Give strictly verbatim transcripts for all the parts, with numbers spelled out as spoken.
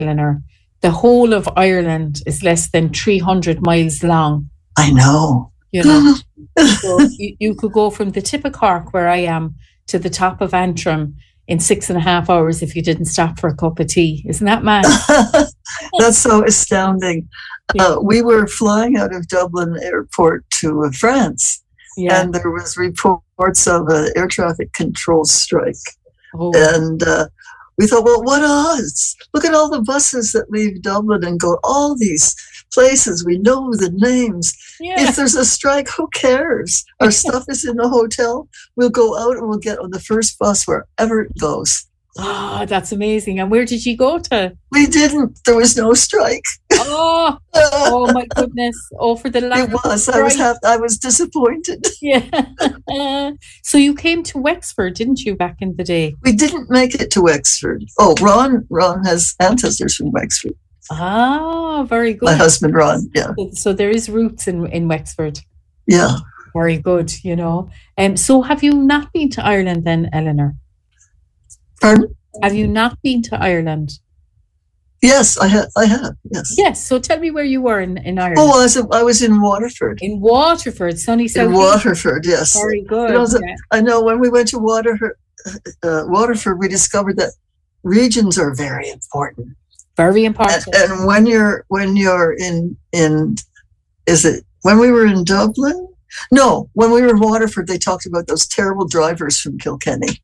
Eleanor, the whole of Ireland is less than three hundred miles long. I know. You know, so you, you could go from the tip of Cork, where I am, to the top of Antrim in six and a half hours if you didn't stop for a cup of tea. Isn't that mad? That's so astounding. Yeah. Uh, we were flying out of Dublin Airport to uh, France, yeah. and there was reports of an air traffic control strike. Oh. And uh, we thought, well, what odds? Look at all the buses that leave Dublin and go all these places. We know the names. Yeah. If there's a strike, who cares? Our stuff is in the hotel. We'll go out and we'll get on the first bus wherever it goes. Oh, that's amazing. And where did you go to? We didn't. There was no strike. Oh, oh my goodness. Oh, for the last It was. I was, half, I was disappointed. Yeah. So you came to Wexford, didn't you, back in the day? We didn't make it to Wexford. Oh, Ron, Ron has ancestors from Wexford. Ah, very good. My husband, Ron, yeah. So, so there is roots in, in Wexford. Yeah. Very good, you know. Um, so have you not been to Ireland then, Eleanor? Pardon? Have you not been to Ireland? Yes, I have. I have. Yes. Yes. So tell me where you were in, in Ireland. Oh, I was, I was in Waterford. In Waterford, sunny South. In Waterford, yes. Very good. You know, the, yeah. I know when we went to Waterford, uh, Waterford, we discovered that regions are very important. Very important. And, and when you're when you're in in, is it when we were in Dublin? No, when we were in Waterford, they talked about those terrible drivers from Kilkenny.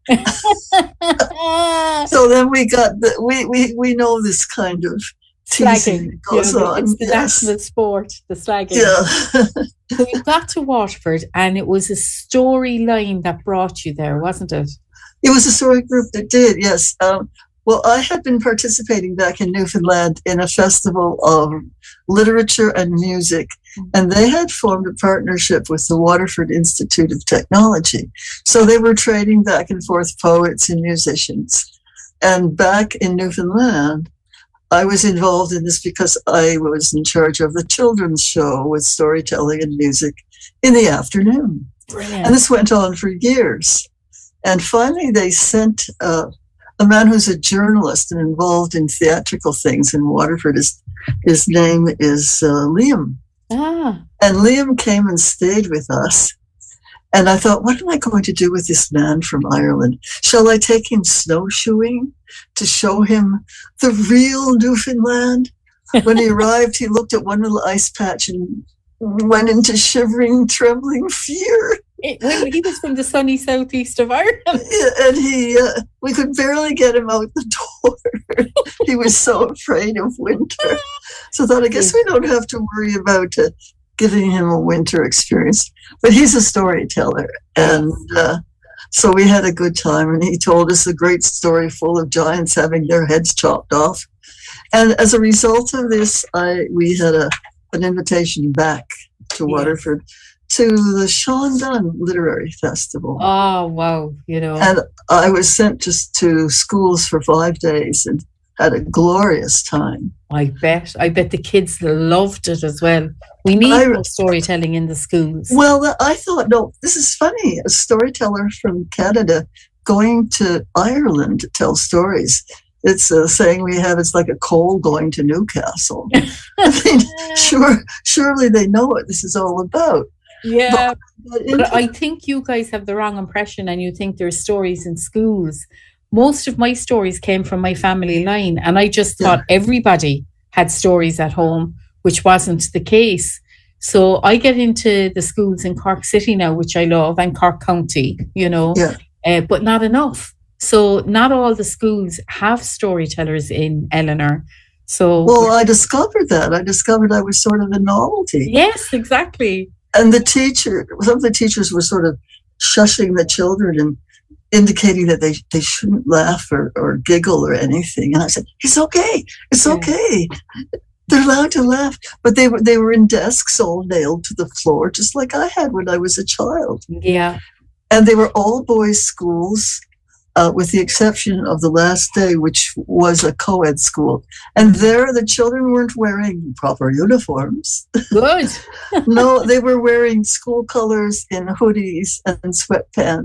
So then we got the, we we we know this kind of teasing that goes you know, on. It's the yes. national sport, the slagging. Yeah. So you got to Waterford, and it was a storyline that brought you there, wasn't it? It was a story group that did, yes. Um, well, I had been participating back in Newfoundland in a festival of literature and music, and they had formed a partnership with the Waterford Institute of Technology. So they were trading back and forth poets and musicians. And back in Newfoundland, I was involved in this because I was in charge of the children's show with storytelling and music in the afternoon. Brilliant. And this went on for years. And finally, they sent uh, a man who's a journalist and involved in theatrical things in Waterford. His, his name is uh, Liam. Ah. And Liam came and stayed with us. And I thought, what am I going to do with this man from Ireland? Shall I take him snowshoeing to show him the real Newfoundland? When he arrived, he looked at one little ice patch and went into shivering, trembling fear. It, when he was from the sunny southeast of Ireland. And he, uh, we could barely get him out the door. He was so afraid of winter. So I thought, I guess we don't have to worry about uh, giving him a winter experience. But he's a storyteller. And uh, so we had a good time. And he told us a great story full of giants having their heads chopped off. And as a result of this, I we had a an invitation back to Waterford. Yeah. To the Sean Dunn Literary Festival. Oh, wow, you know. And I was sent just to schools for five days and had a glorious time. I bet. I bet the kids loved it as well. We need I, more storytelling in the schools. Well, I thought, no, this is funny. A storyteller from Canada going to Ireland to tell stories. It's a saying we have, it's like a coal going to Newcastle. I mean, sure, surely they know what this is all about. Yeah, but, but I think you guys have the wrong impression and you think there's stories in schools. Most of my stories came from my family line, and I just thought yeah. everybody had stories at home, which wasn't the case. So I get into the schools in Cork City now, which I love, and Cork County, you know, yeah. uh, but not enough. So not all the schools have storytellers in, Eleanor. So well, I discovered that. I discovered I was sort of a novelty. Yes, exactly. And the teacher, some of the teachers were sort of shushing the children and indicating that they, they shouldn't laugh or, or giggle or anything. And I said, it's okay. It's yeah. okay. They're allowed to laugh. But they were they were in desks all nailed to the floor, just like I had when I was a child. Yeah. And they were all boys' schools, uh, with the exception of the last day, which was a co-ed school. And there the children weren't wearing proper uniforms. Good. No, they were wearing school colors in hoodies and sweatpants.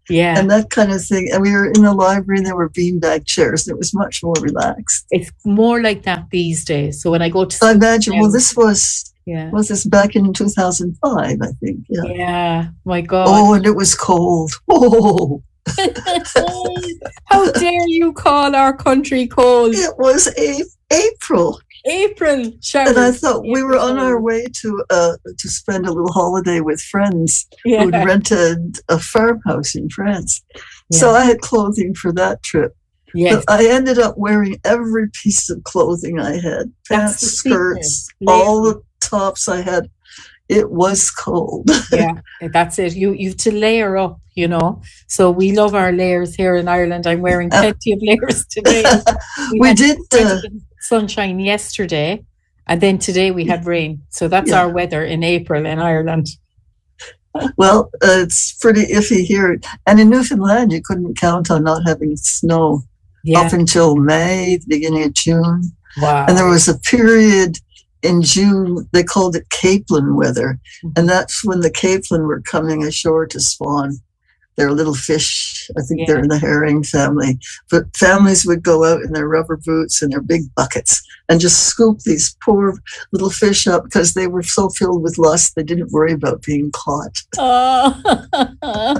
Yeah. And that kind of thing. And we were in the library and there were beanbag chairs. And it was much more relaxed. It's more like that these days. So when I go to I imagine, now, well, this was, yeah. was this back in two thousand five, I think. Yeah. Yeah. My God. Oh, and it was cold. Oh. How dare you call our country cold? It was a- April. April showers. And I thought April we were on showers. our way to uh, to spend a little holiday with friends Yeah. who'd rented a farmhouse in France. Yeah. So I had clothing for that trip. Yes. But I ended up wearing every piece of clothing I had. That's Pants, the secret. skirts, Layer. all the tops I had. It was cold. Yeah, that's it. You you have to layer up, you know. So we love our layers here in Ireland. I'm wearing plenty of layers today. We, we had did uh, sunshine yesterday, and then today we had rain. So that's Yeah. our weather in April in Ireland. well, uh, it's pretty iffy here. And in Newfoundland, you couldn't count on not having snow Yeah. up until May, the beginning of June. Wow. And there was a period in June, they called it capelin weather. And that's when the capelin were coming ashore to spawn. They're little fish. I think Yeah. they're in the herring family. But families would go out in their rubber boots and their big buckets and just scoop these poor little fish up because they were so filled with lust they didn't worry about being caught. Oh.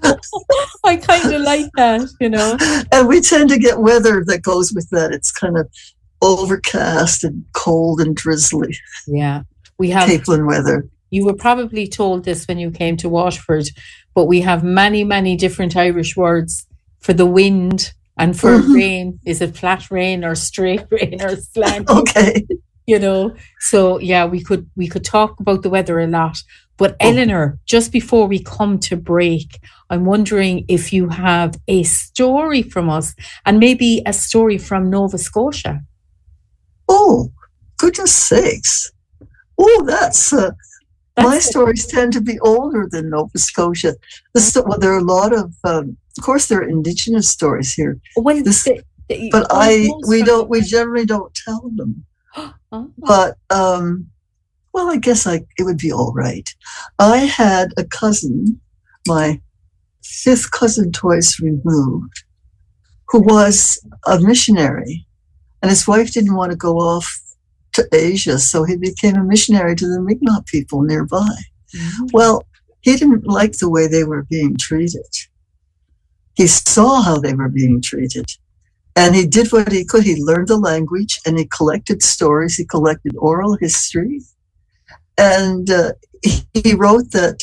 I kind of like that, you know. And we tend to get weather that goes with that. It's kind of overcast and cold and drizzly. Yeah. We have Capelin weather. You were probably told this when you came to Waterford, but we have many, many different Irish words for the wind and for Mhm. rain. Is it flat rain or straight rain or slant? Okay. You know, so yeah, we could we could talk about the weather a lot. But Oh. Eleanor, just before we come to break, I'm wondering if you have a story from us and maybe a story from Nova Scotia. Oh, goodness sakes. Oh, that's, uh, That's my it. stories tend to be older than Nova Scotia. The sto- well, there are a lot of, um, of course, there are indigenous stories here, Well, This- the- the- but oh, I, those we from- don't, we generally don't tell them. Oh, But, um, well, I guess I, it would be all right. I had a cousin, my fifth cousin twice removed, who was a missionary, and his wife didn't want to go off to Asia, so he became a missionary to the Mi'kmaq people nearby. Mhm. Well, he didn't like the way they were being treated. He saw how they were being treated. And he did what he could. He learned the language and he collected stories. He collected oral history. And uh, he, he wrote that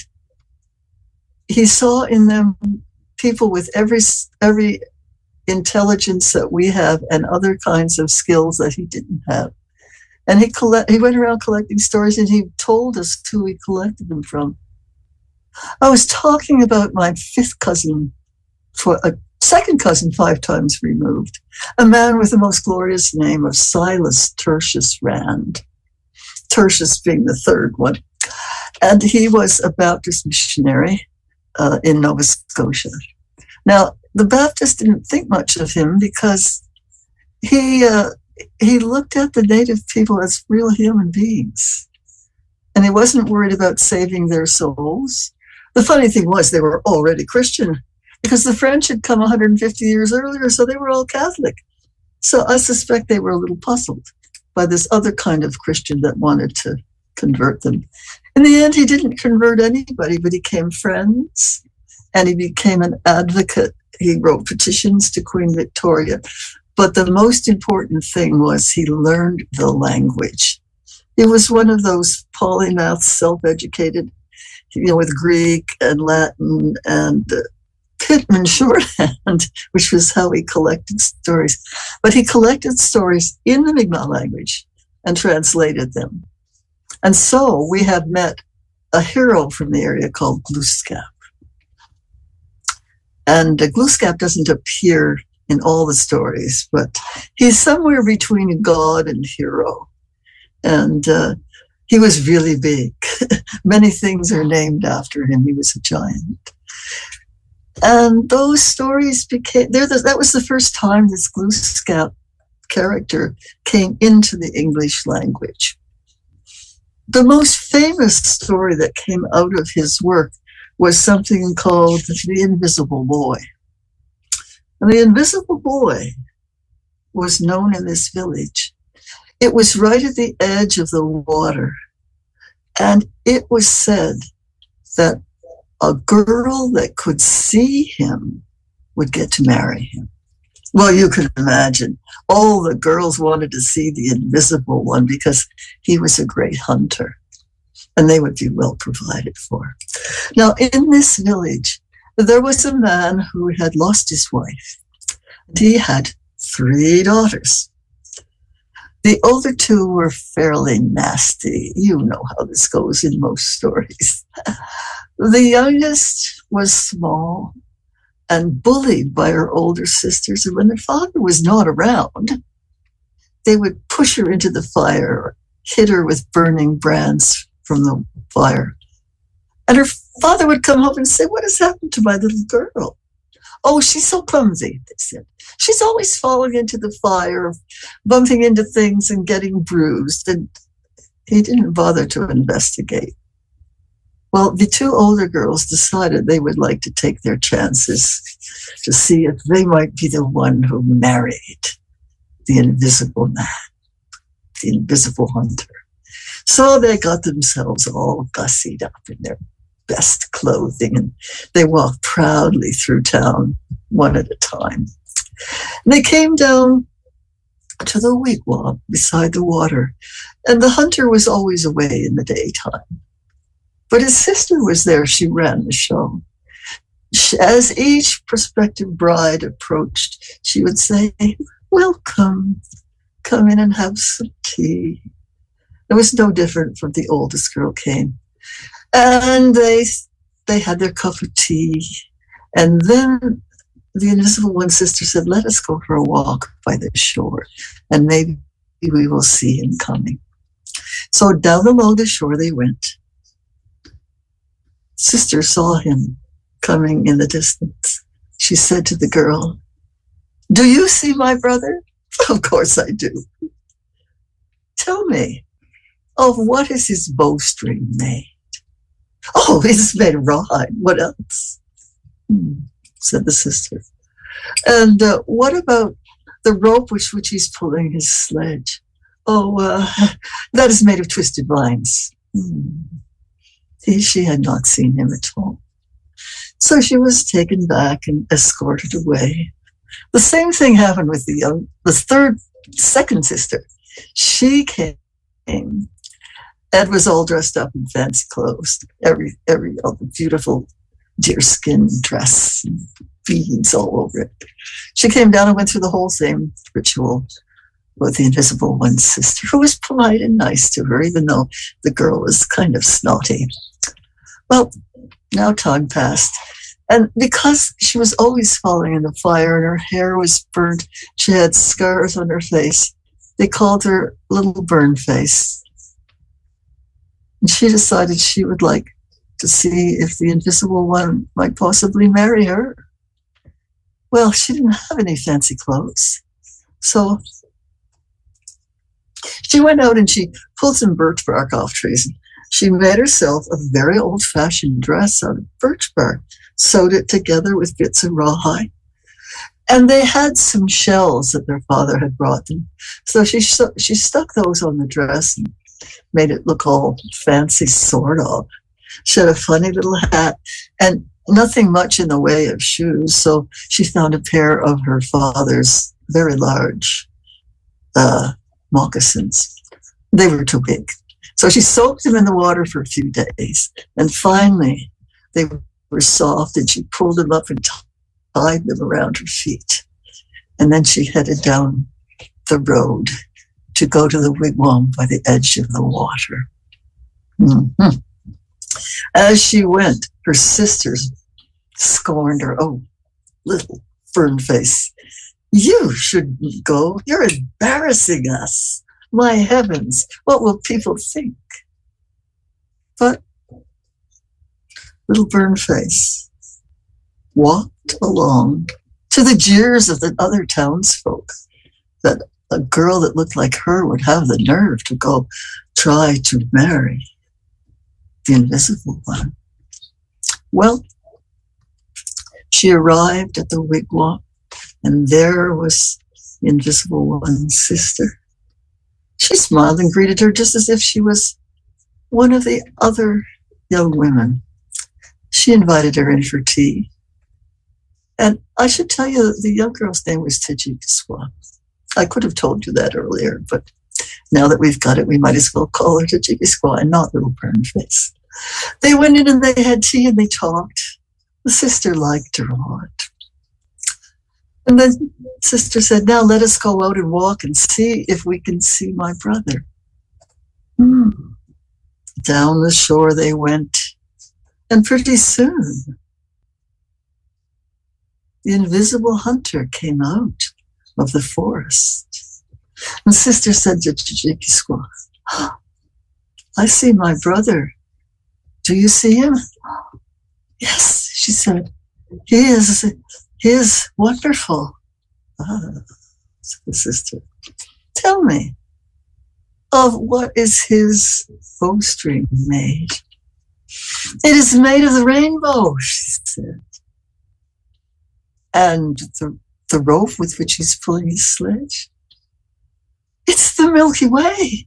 he saw in them people with every every intelligence that we have and other kinds of skills that he didn't have. And he collect, he went around collecting stories and he told us who he collected them from. I was talking about my fifth cousin, for a second cousin five times removed, a man with the most glorious name of Silas Tertius Rand, Tertius being the third one. And he was a Baptist missionary uh, in Nova Scotia. Now, the Baptists didn't think much of him because he uh, he looked at the native people as real human beings. And he wasn't worried about saving their souls. The funny thing was they were already Christian because the French had come one hundred fifty years earlier, so they were all Catholic. So I suspect they were a little puzzled by this other kind of Christian that wanted to convert them. In the end, he didn't convert anybody, but he became friends and he became an advocate. He wrote petitions to Queen Victoria. But the most important thing was he learned the language. He was one of those polymaths, self-educated, you know, with Greek and Latin and uh, Pitman shorthand, which was how he collected stories. But he collected stories in the Mi'kmaq language and translated them. And so we have met a hero from the area called Glooskap. And uh, Glooskap doesn't appear in all the stories, but he's somewhere between god and hero. And uh, he was really big. Many things are named after him. He was a giant. And those stories became, the, that was the first time this Glooskap character came into the English language. The most famous story that came out of his work was something called the Invisible Boy. And the Invisible Boy was known in this village. It was right at the edge of the water. And it was said that a girl that could see him would get to marry him. Well, you can imagine. All the girls wanted to see the Invisible One because he was a great hunter, and they would be well provided for. Now, in this village, there was a man who had lost his wife. He had three daughters. The older two were fairly nasty. You know how this goes in most stories. The youngest was small and bullied by her older sisters. And when their father was not around, they would push her into the fire or hit her with burning brands from the fire. And her father would come home and say, "What has happened to my little girl?" "Oh, she's so clumsy," they said. "She's always falling into the fire, bumping into things and getting bruised." And he didn't bother to investigate. Well, the two older girls decided they would like to take their chances to see if they might be the one who married the invisible man, the invisible hunter. So they got themselves all gussied up in their best clothing, and they walked proudly through town one at a time. And they came down to the wigwam beside the water, and the hunter was always away in the daytime. But his sister was there. She ran the show. As each prospective bride approached, she would say, "Welcome, come in and have some tea." It was no different from the oldest girl came. And they they had their cup of tea. And then the Invisible One sister said, "Let us go for a walk by the shore, and maybe we will see him coming." So down along the shore they went. Sister saw him coming in the distance. She said to the girl, "Do you see my brother?" "Of course I do." "Tell me, of what is his bowstring made?" "Oh, it's made of rawhide. What else?" Hmm, said the sister. "And uh, what about the rope with which he's pulling his sledge?" "Oh, uh, that is made of twisted vines." Hmm. He, she had not seen him at all. So she was taken back and escorted away. The same thing happened with the young, the third, second sister. She came and was all dressed up in fancy clothes, every every all the beautiful deerskin dress and beads all over it. She came down and went through the whole same ritual with the Invisible One's sister, who was polite and nice to her, even though the girl was kind of snotty. Well, now time passed. And because she was always falling in the fire and her hair was burnt, she had scars on her face. They called her Little Burn Face. And she decided she would like to see if the Invisible One might possibly marry her. Well, she didn't have any fancy clothes. So she went out and she pulled some birch bark off trees. She made herself a very old-fashioned dress out of birch bark, sewed it together with bits of rawhide. And they had some shells that their father had brought them. So she she stuck those on the dress and made it look all fancy, sort of. She had a funny little hat and nothing much in the way of shoes. So she found a pair of her father's very large uh, moccasins. They were too big. So she soaked them in the water for a few days. And finally, they were soft and she pulled them up and tied them around her feet. And then she headed down the road to go to the wigwam by the edge of the water. Mm-hmm. As she went, her sisters scorned her. "Oh, little fern face, you shouldn't go. You're embarrassing us. My heavens, what will people think?" But Little Burn Face walked along to the jeers of the other townsfolk that a girl that looked like her would have the nerve to go try to marry the Invisible One. Well, she arrived at the wigwam, and there was the Invisible One's sister. She smiled and greeted her just as if she was one of the other young women. She invited her in for tea. And I should tell you, the young girl's name was Tajikiswa. I could have told you that earlier, but now that we've got it, we might as well call her Tajikiswa and not Little Burnface. They went in and they had tea and they talked. The sister liked her a lot. And then sister said, now let us go out and walk and see if we can see my brother. Hmm. Down the shore they went, and pretty soon the invisible hunter came out of the forest. And sister said to Tajikiswa, I see my brother. Do you see him? Yes, she said. He is, he is wonderful. Ah, said the sister. Tell me, of what is his bowstring made? It is made of the rainbow, she said. And the, the rope with which he's pulling his sledge? It's the Milky Way.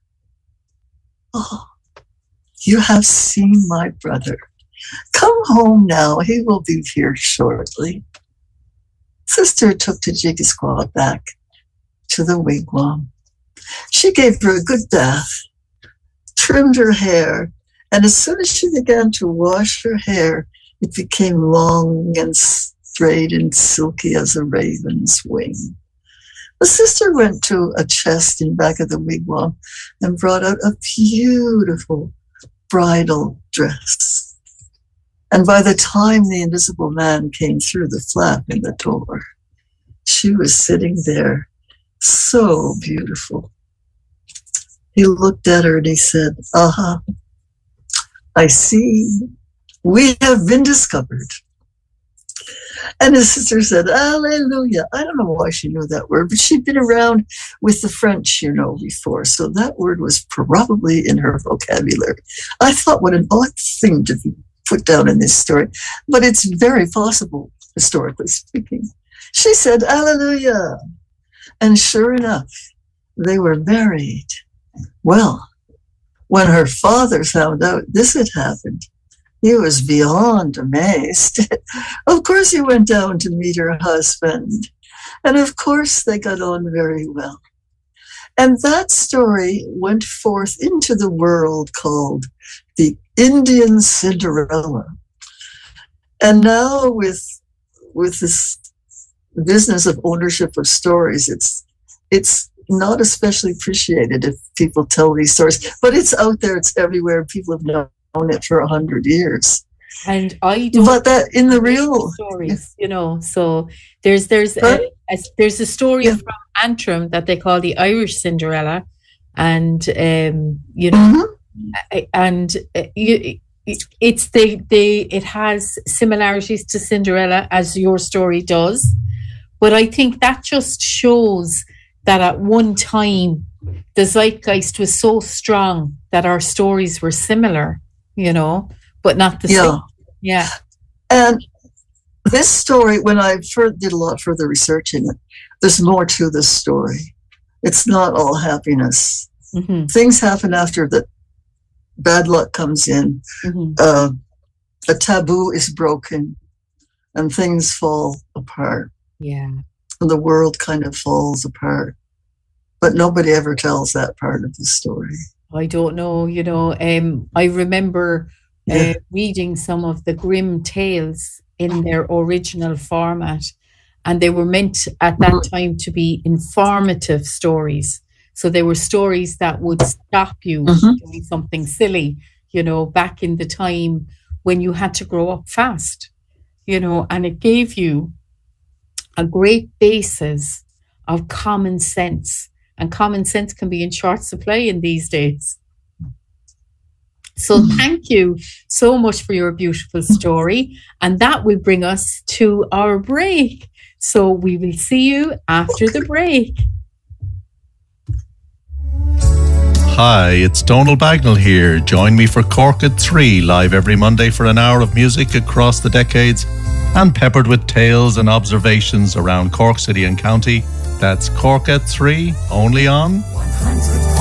Oh, you have seen my brother. Come home now. He will be here shortly. Sister took Tajikiswa back to the wigwam. She gave her a good bath, trimmed her hair, and as soon as she began to wash her hair, it became long and straight and silky as a raven's wing. The sister went to a chest in back of the wigwam and brought out a beautiful bridal dress. And by the time the invisible man came through the flap in the door, she was sitting there, so beautiful. He looked at her and he said, aha, I see, we have been discovered. And his sister said, hallelujah. I don't know why she knew that word, but she'd been around with the French, you know, before. So that word was probably in her vocabulary. I thought, what an odd thing to be put down in this story, but it's very possible, historically speaking. She said, hallelujah. And sure enough, they were married. Well, when her father found out this had happened, he was beyond amazed. Of course, he went down to meet her husband. And of course, they got on very well. And that story went forth into the world called the Indian Cinderella. And now with, with this business of ownership of stories, it's, it's not especially appreciated if people tell these stories, but it's out there, it's everywhere. People have known it for a hundred years. And I don't but that in the real stories, you know, so there's there's a, a there's a story yeah. from Antrim that they call the Irish Cinderella, and um you know mm-hmm. and uh, you, it's they they it has similarities to Cinderella as your story does, but I think that just shows that at one time the zeitgeist was so strong that our stories were similar, you know, but not the yeah. same. Yeah. And this story, when I did a lot further research in it, there's more to this story. It's not all happiness. Mm-hmm. Things happen after that. Bad luck comes in. Mm-hmm. Uh, a taboo is broken and things fall apart. Yeah. And the world kind of falls apart. But nobody ever tells that part of the story. I don't know, you know, um, I remember uh, yeah. reading some of the Grimm tales in their original format, and they were meant at that time to be informative stories. So they were stories that would stop you mm-hmm. doing something silly, you know, back in the time when you had to grow up fast, you know, and it gave you a great basis of common sense. And common sense can be in short supply in these days. So mm-hmm. thank you so much for your beautiful story. And that will bring us to our break. So we will see you after the break. Hi, it's Donal Bagnall here. Join me for Cork at three, live every Monday for an hour of music across the decades and peppered with tales and observations around Cork City and County. That's Cork at three, only on one hundred.